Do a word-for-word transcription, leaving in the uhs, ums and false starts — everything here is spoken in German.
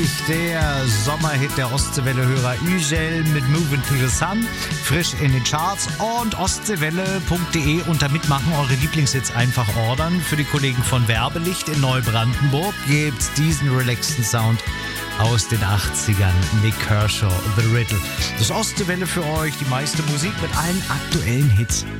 Natürlich der Sommerhit der Ostseewelle-Hörer Ügel mit Moving to the Sun, frisch in den Charts, und ostseewelle punkt de unter Mitmachen eure Lieblingshits einfach ordern. Für die Kollegen von Werbelicht in Neubrandenburg gibt's diesen relaxten Sound aus den achtzigern, Nick Kershaw, The Riddle. Das Ostseewelle für euch, die meiste Musik mit allen aktuellen Hits